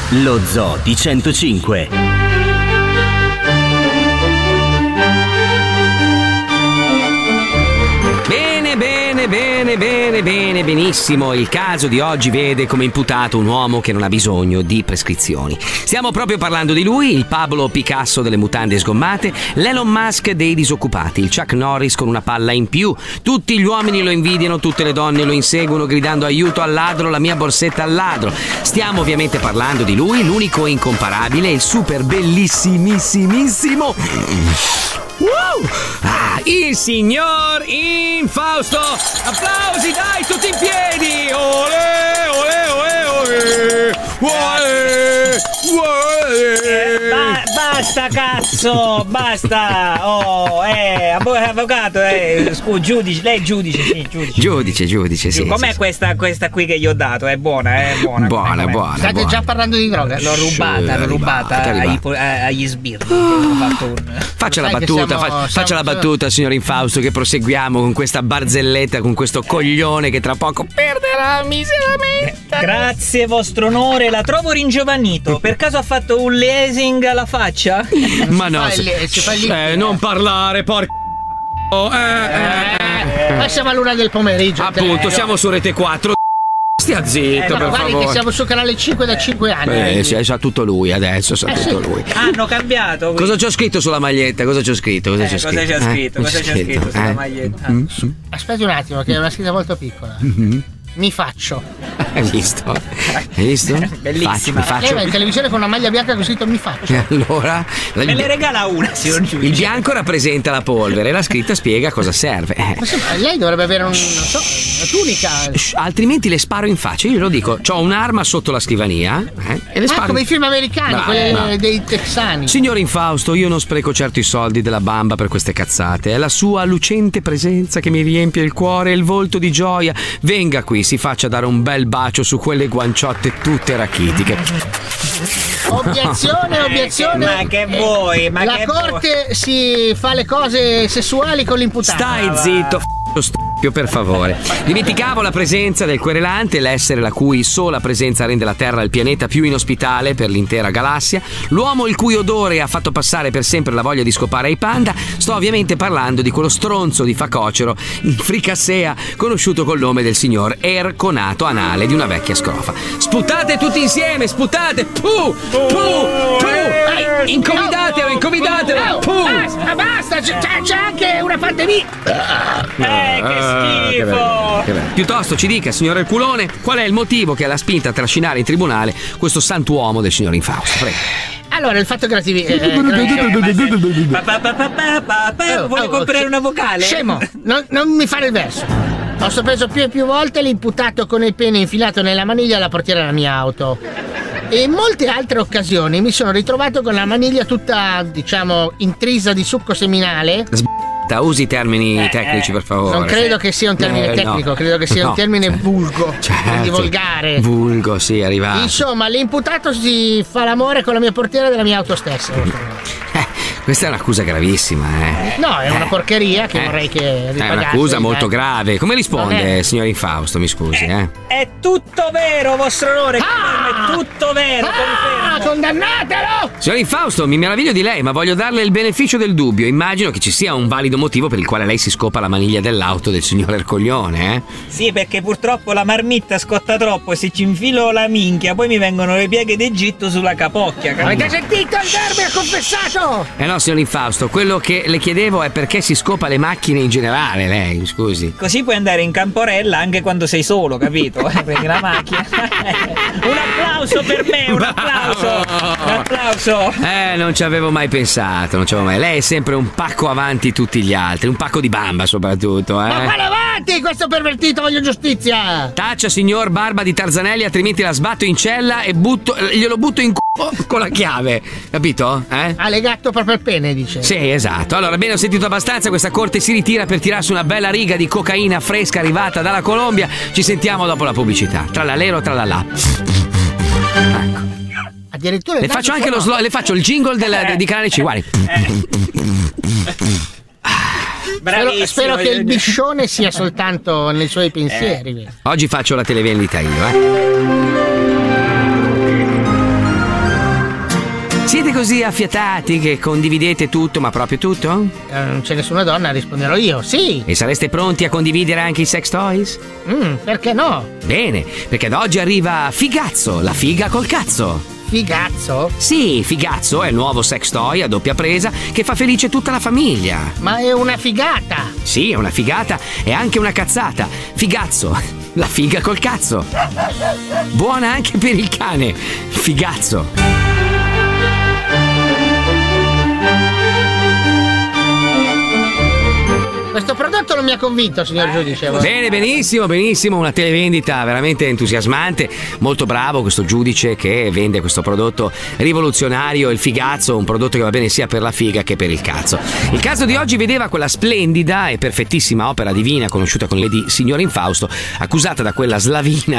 Lo Zoo di 105. Benissimo. Il caso di oggi vede come imputato un uomo che non ha bisogno di prescrizioni. Stiamo proprio parlando di lui, il Pablo Picasso delle mutande sgommate, l'Elon Musk dei disoccupati, il Chuck Norris con una palla in più. Tutti gli uomini lo invidiano, tutte le donne lo inseguono gridando aiuto al ladro, la mia borsetta al ladro. Stiamo ovviamente parlando di lui, l'unico e incomparabile, il super bellissimissimissimo il signor Infausto. Applausi, dai, tutti in piedi. Olè, olè, olè, olè. Basta, cazzo, basta. Avvocato, giudice, lei è giudice, sì, Giudice, sì. Com'è sì. questa qui che gli ho dato? È buona, Buona. State già parlando di droga? L'ho rubata agli sbirri. Faccia la battuta, signor Infausto, che proseguiamo con questa barzelletta, con questo coglione che tra poco perderà miseramente. Grazie, vostro onore, la trovo ringiovanito. Per caso ha fatto un lasing alla faccia? Ma no, non parlare, porca. Ma siamo all'una del pomeriggio. Appunto, siamo su Rete 4. Stia zitto, per guardi favore. che siamo su Canale 5 da 5 anni. Sa tutto lui adesso, lui. Hanno cambiato. Cosa c'ho scritto sulla maglietta? Cosa c'è scritto sulla maglietta? Aspetti un attimo, che è una scritta molto piccola. Mi faccio. Hai visto? Bellissima. Mi faccio. Lei va in televisione con una maglia bianca con scritto mi faccio. E allora? Me ne regala una, signor giudice. Il bianco rappresenta la polvere, la scritta spiega cosa serve. Ma lei dovrebbe avere una tunica. Altrimenti le sparo in faccia. Io lo dico, c'ho un'arma sotto la scrivania e le sparo. Come i film americani, quelli dei texani. Signor Infausto, io non spreco certo i soldi della bamba per queste cazzate. È la sua lucente presenza che mi riempie il cuore e il volto di gioia. Venga qui, si faccia dare un bel bacio su quelle guanciotte tutte rachitiche. Obiezione. Ma che vuoi? La corte si fa le cose sessuali con l'imputato. Stai zitto, per favore. Dimenticavo la presenza del querelante, l'essere la cui sola presenza rende la Terra il pianeta più inospitale per l'intera galassia, l'uomo il cui odore ha fatto passare per sempre la voglia di scopare ai panda. Sto ovviamente parlando di quello stronzo di facocero in fricassea conosciuto col nome del signor Erconato anale di una vecchia scrofa. Sputate tutti insieme, sputate! Incomidatelo! Basta, c'è anche una pandemia. Che schifo! Che bello. Piuttosto ci dica, signor Erculone, qual è il motivo che l'ha spinta a trascinare in tribunale questo santuomo del signor Infausto? Prego. Allora, il fatto che la TV. Vuole comprare una vocale? Scemo, non mi fare il verso. Ho sorpreso più e più volte l'imputato con il pene infilato nella maniglia alla portiera della mia auto. E in molte altre occasioni mi sono ritrovato con la maniglia tutta, diciamo, intrisa di succo seminale. Usi i termini tecnici, per favore. Non credo che sia un termine tecnico, credo che sia un termine vulgo, quindi volgare. Vulgo, sì, arrivato. Insomma, l'imputato si fa l'amore con la mia portiera della mia auto stessa. Questa è un'accusa gravissima, No, è una porcheria che vorrei che ripagasse. È un'accusa molto grave. Come risponde, signor Infausto, mi scusi, È tutto vero, vostro onore. È tutto vero, condannatelo! Signor Infausto, mi meraviglio di lei, ma voglio darle il beneficio del dubbio. Immagino che ci sia un valido motivo per il quale lei si scopa la maniglia dell'auto del signor Ercoglione, Sì, perché purtroppo la marmitta scotta troppo e se ci infilo la minchia poi mi vengono le pieghe d'Egitto sulla capocchia. Avete sentito? Il derby ha confessato! No, signor Infausto, quello che le chiedevo è perché si scopa le macchine in generale, lei, scusi. Così puoi andare in camporella anche quando sei solo, capito? Prendi la macchina. Un applauso per me, un applauso. Non ci avevo mai pensato, Lei è sempre un pacco avanti tutti gli altri, un pacco di bamba soprattutto, Ma vale avanti, questo pervertito, voglio giustizia! Taccia, signor Barba di Tarzanelli, altrimenti la sbatto in cella e glielo butto in culo con la chiave, capito? Ha legato proprio il pene, dice. Sì, esatto. Allora, bene, ho sentito abbastanza, questa corte si ritira per tirarsi una bella riga di cocaina fresca arrivata dalla Colombia. Ci sentiamo dopo la pubblicità. Tralalero, tralala. Ecco. Addirittura le faccio anche le faccio il jingle di Canale 5, guardi. Spero che il biscione sia soltanto nei suoi pensieri. Oggi faccio la televendita io, così affiatati che condividete tutto, ma proprio tutto? Non c'è nessuna donna, risponderò io, sì. E sareste pronti a condividere anche i sex toys? Perché no? Bene, perché da oggi arriva Figazzo, la figa col cazzo. Figazzo? Sì, Figazzo è il nuovo sex toy a doppia presa che fa felice tutta la famiglia. Ma è una figata! Sì, è una figata e anche una cazzata. Figazzo, la figa col cazzo. Buona anche per il cane. Figazzo. Questo prodotto non mi ha convinto, signor giudice. Bene, benissimo, una televendita veramente entusiasmante, molto bravo questo giudice che vende questo prodotto rivoluzionario, il Figazzo, un prodotto che va bene sia per la figa che per il cazzo. Il caso di oggi vedeva quella splendida e perfettissima opera divina conosciuta con le di Signor Infausto, accusata da quella slavina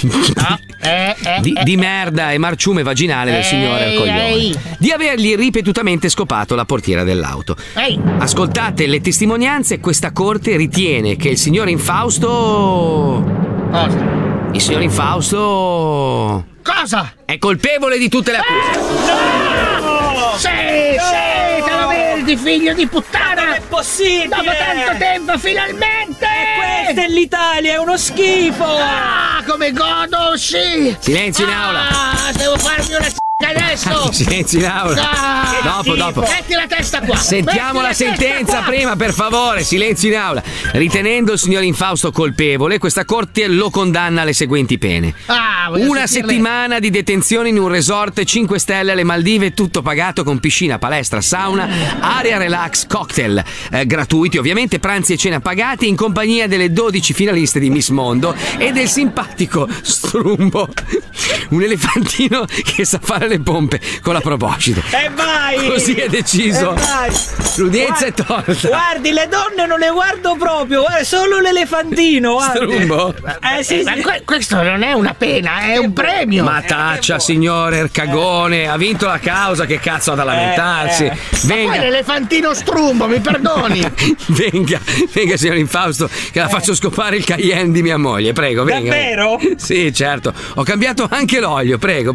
di merda e marciume vaginale del signore Ercoglione, di avergli ripetutamente scopato la portiera dell'auto. Ascoltate le testimonianze. Questa corte ritiene che il signor Infausto... Il signor Infausto... Cosa? È colpevole di tutte le accuse. No! Sì, te lo meriti, figlio di puttana! Non è possibile! Dopo tanto tempo, finalmente! E questa è l'Italia, è uno schifo! Ah, come godo, sì! Silenzio in aula! Devo farmi una adesso! Silenzio in aula! Dopo. Metti la testa qua! Sentiamo la sentenza prima, per favore! Silenzio in aula! Ritenendo il signor Infausto colpevole, questa corte lo condanna alle seguenti pene. Una settimana di detenzione in un resort 5 stelle alle Maldive, tutto pagato con piscina, palestra, sauna, area relax, cocktail gratuiti, ovviamente pranzi e cena pagati in compagnia delle 12 finaliste di Miss Mondo e del simpatico Strumbo, un elefantino che sa fare le pompe con la proposito. E vai! Così è deciso. L'udienza è tolta. Guardi, le donne non le guardo proprio, solo l'elefantino. Strumbo? Sì. Ma questo non è una pena, è un premio. Ma taccia, signore Ercagone, ha vinto la causa, che cazzo ha da lamentarsi? Venga. Ma poi l'elefantino Strumbo, mi perdoni? venga, signor Infausto, che la faccio scopare il Cayenne di mia moglie, prego, venga. Davvero? Sì, certo. Ho cambiato anche l'olio, prego.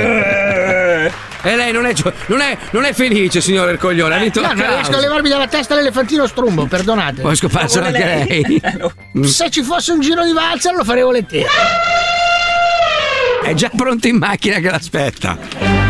E lei non è felice, signor Ercoglione, ha vinto la non causa. riesco a levarmi dalla testa l'elefantino Strumbo, perdonate. Puoi scoparselo anche lei. Se ci fosse un giro di valzer lo farei volentieri. È già pronto in macchina che l'aspetta.